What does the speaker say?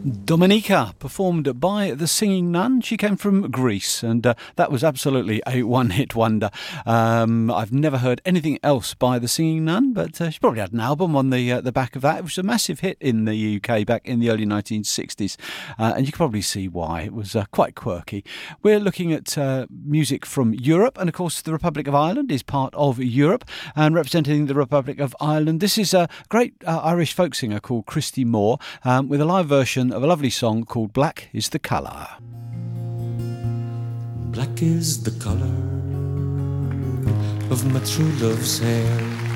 Dominica, performed by the Singing Nun. She came from Greece, and that was absolutely a one-hit wonder. I've never heard anything else by the Singing Nun, but she probably had an album on the back of that. It was a massive hit in the UK back in the early 1960s, and you can probably see why. It was quite quirky. We're looking at music from Europe, and of course the Republic of Ireland is part of Europe, and representing the Republic of Ireland, this is a great Irish folk singer called Christy Moore, with a live version of a lovely song called Black is the Colour. Black is the colour of my true love's hair.